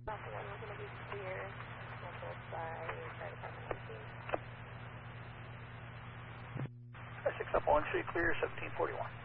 Alpha 1, we're going to be clear. We'll both by fire department 18. 6 up 1, clear 1741.